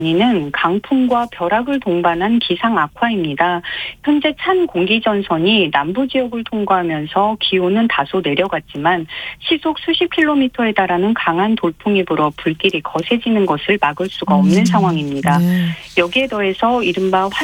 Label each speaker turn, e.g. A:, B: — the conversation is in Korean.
A: 이는 강풍과 벼락을 동반한 기상 악화입니다. 현재 찬 공기 전선이 남부 지역을 통과하면서 기온은 다소 내려갔지만 시속 수십 킬로미터에 달하는 강한 돌풍이 불어 불길이 거세지는 것을 막을 수가 없는 상황입니다.
B: 네.
A: 여기에 더해서 이른바